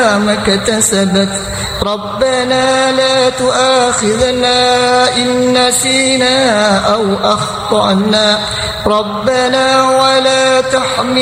ما اكتسبت ربنا لا تؤاخذنا إن نسينا أو أخطأنا ربنا ولا تحمل